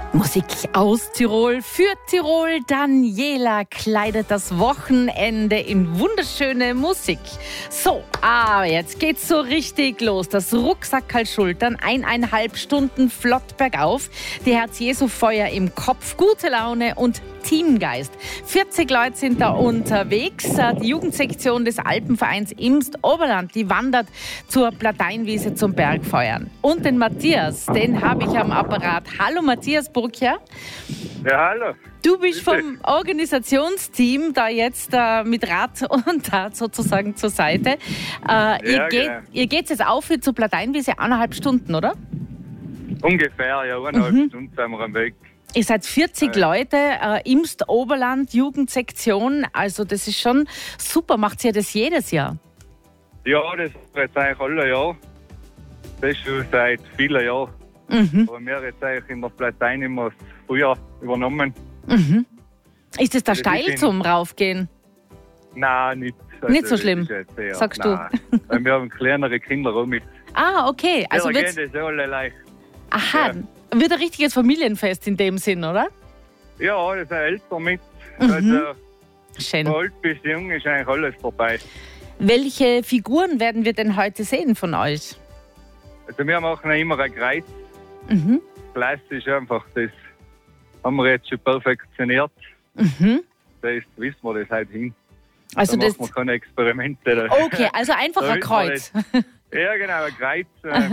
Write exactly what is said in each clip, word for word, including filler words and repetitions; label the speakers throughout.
Speaker 1: Musik aus Tirol für Tirol. Daniela kleidet das Wochenende in wunderschöne Musik. So, aber jetzt geht's so richtig los. Das Rucksackerl Schultern, eineinhalb Stunden flott bergauf. Die Herz-Jesu-Feuer im Kopf, gute Laune und Teamgeist. vierzig Leute sind da unterwegs. Die Jugendsektion des Alpenvereins Imst-Oberland, die wandert zur Plateinwiese zum Bergfeuern. Und den Matthias, den habe ich am Apparat. Hallo Matthias Burkja.
Speaker 2: Ja, hallo.
Speaker 1: Du bist vom Organisationsteam da jetzt äh, mit Rat und Tat sozusagen zur Seite. Äh, ihr,
Speaker 2: Ja,
Speaker 1: geht,
Speaker 2: genau.
Speaker 1: ihr geht jetzt auf zur Plateinwiese eineinhalb Stunden, oder?
Speaker 2: Ungefähr, ja, eineinhalb
Speaker 1: Mhm.
Speaker 2: Stunden sind wir am Weg.
Speaker 1: Ihr seid vierzig
Speaker 2: Ja.
Speaker 1: Leute, äh, Imst-Oberland, Jugendsektion. Also das ist schon super. Macht ihr das jedes Jahr?
Speaker 2: Ja, das ist jetzt eigentlich alle Jahr. Das ist schon seit vielen Jahren.
Speaker 1: Mhm.
Speaker 2: Aber wir jetzt eigentlich in der Platein immer das Frühjahr übernommen.
Speaker 1: Mhm. Ist es da
Speaker 2: Das
Speaker 1: steil
Speaker 2: ist in-
Speaker 1: zum Raufgehen?
Speaker 2: Nein, nicht.
Speaker 1: Nicht so
Speaker 2: das
Speaker 1: schlimm,
Speaker 2: ist jetzt eher-
Speaker 1: sagst du?
Speaker 2: Nein. Weil wir haben kleinere Kinder auch mit.
Speaker 1: Ah, okay. Also
Speaker 2: Also ja,
Speaker 1: wird's,
Speaker 2: gehen das alle leicht.
Speaker 1: aha, wird ein richtiges Familienfest in dem Sinn, oder?
Speaker 2: Ja, das sind älter mit.
Speaker 1: Mhm.
Speaker 2: Also
Speaker 1: Schön.
Speaker 2: von alt bis jung ist eigentlich alles dabei.
Speaker 1: Welche Figuren werden wir denn heute sehen von euch?
Speaker 2: Also wir machen immer ein Kreuz.
Speaker 1: Mhm.
Speaker 2: Klassisch einfach, das haben wir jetzt schon perfektioniert.
Speaker 1: Mhm.
Speaker 2: Das wissen wir das halt hin.
Speaker 1: Also
Speaker 2: da
Speaker 1: das.
Speaker 2: machen wir keine Experimente. Da.
Speaker 1: Okay, also einfach
Speaker 2: Da
Speaker 1: ein
Speaker 2: wissen wir
Speaker 1: Kreuz.
Speaker 2: Ja, genau, ein Kreuz.
Speaker 1: Aha.
Speaker 2: Äh,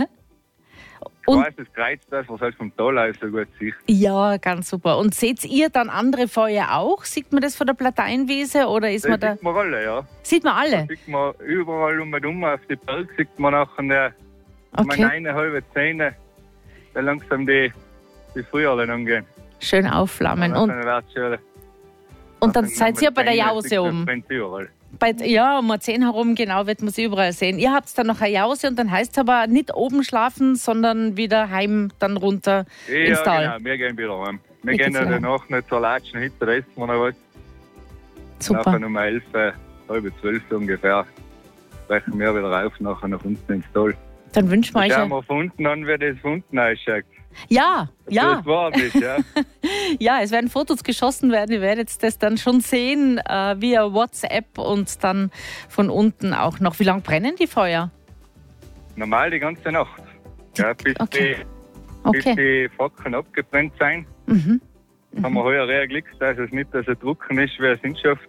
Speaker 1: Und-
Speaker 2: ich weiss, das Kreuz, das was halt vom Tal aus so gut sieht.
Speaker 1: Ja, ganz super. Und seht ihr dann andere Feuer auch? Sieht man das von der Plateinwiese oder ist man
Speaker 2: Das
Speaker 1: da?
Speaker 2: sieht man alle, ja.
Speaker 1: Sieht man alle?
Speaker 2: Das sieht man überall um und um auf die Berg, sieht man nachher der, um
Speaker 1: Okay.
Speaker 2: eine halbe Zähne, dann langsam die, die Frühjahr angehen.
Speaker 1: Schön aufflammen.
Speaker 2: Dann
Speaker 1: Und,
Speaker 2: wird's schon-
Speaker 1: und dann
Speaker 2: dann
Speaker 1: seid ihr bei der
Speaker 2: Zähne,
Speaker 1: Jause
Speaker 2: sieht man
Speaker 1: um.
Speaker 2: brennt überall.
Speaker 1: Bei, ja, um zehn herum, genau, wird man sie überall sehen. Ihr habt dann noch eine Jause und dann heißt es aber nicht oben schlafen, sondern wieder heim, dann runter ins
Speaker 2: Ja,
Speaker 1: Tal.
Speaker 2: genau, wir gehen wieder heim. Wir
Speaker 1: Ihr
Speaker 2: gehen
Speaker 1: geht's
Speaker 2: ja
Speaker 1: wieder
Speaker 2: danach nicht zur Latschen Hütte, da essen wir noch was.
Speaker 1: Super.
Speaker 2: Nachher um elf, äh, halb zwölf ungefähr, brechen wir wieder rauf, nachher nach unten ins Tal.
Speaker 1: Dann wünschen wir euch.
Speaker 2: Schauen
Speaker 1: ein-
Speaker 2: wir von unten an, wie das von unten ausschaut.
Speaker 1: Ja, ja,
Speaker 2: Das warm ist, ja.
Speaker 1: ja, es werden Fotos geschossen werden. Ihr werdet das dann schon sehen äh, via WhatsApp und dann von unten auch noch. Wie lange brennen die Feuer?
Speaker 2: Normal die ganze Nacht. Ja, bis,
Speaker 1: Okay.
Speaker 2: die, bis
Speaker 1: Okay.
Speaker 2: die Fackeln abgebrannt sind.
Speaker 1: Mhm.
Speaker 2: Haben wir heuer eher Glück, dass es nicht so trocken ist wie eine Sinnschaft.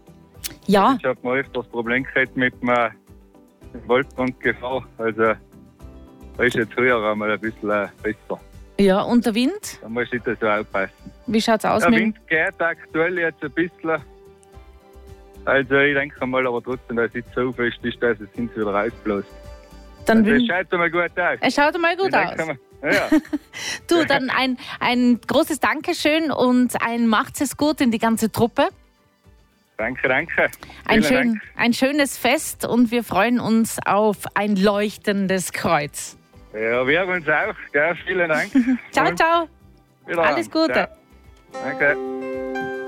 Speaker 1: Ja,
Speaker 2: Ich habe mir öfters das Problem gehabt mit einer Waldbrandgefahr. Also da ist jetzt heuer einmal ein bisschen äh, besser.
Speaker 1: ja, und der Wind?
Speaker 2: Da muss ich da so aufpassen.
Speaker 1: Wie schaut es aus
Speaker 2: Der
Speaker 1: mit dem-
Speaker 2: Wind geht aktuell jetzt ein bisschen. Also ich denke mal, aber trotzdem, dass es nicht so fest ist, dass es uns wieder rausbläst.
Speaker 1: Dann
Speaker 2: Also es
Speaker 1: wün-
Speaker 2: schaut einmal gut aus.
Speaker 1: Es schaut mal gut
Speaker 2: Ich denke
Speaker 1: aus.
Speaker 2: mal- Ja,
Speaker 1: Du, dann ein, ein großes Dankeschön und ein Macht's es gut in die ganze Truppe.
Speaker 2: danke, danke.
Speaker 1: Ein,
Speaker 2: Vielen
Speaker 1: schön,
Speaker 2: Dank.
Speaker 1: ein schönes Fest und wir freuen uns auf ein leuchtendes Kreuz.
Speaker 2: Ja, wir uns auch. Gell? Vielen Dank.
Speaker 1: Ciao,
Speaker 2: Und
Speaker 1: ciao.
Speaker 2: wiederhören.
Speaker 1: Alles Gute.
Speaker 2: Ciao. Danke.